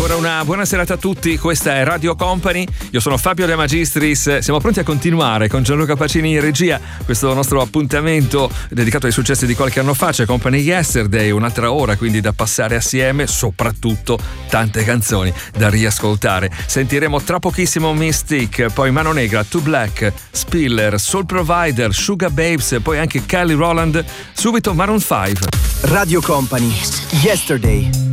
Ancora una buona serata a tutti, questa è Radio Company, io sono Fabio De Magistris, siamo pronti a continuare con Gianluca Pacini in regia questo nostro appuntamento dedicato ai successi di qualche anno fa. C'è Company Yesterday, un'altra ora quindi da passare assieme, soprattutto tante canzoni da riascoltare. Sentiremo tra pochissimo Mystic, poi Mano Negra, Too Black, Spiller, Soul Provider, Sugar Babes, poi anche Kelly Rowland, subito Maroon 5. Radio Company, Yesterday.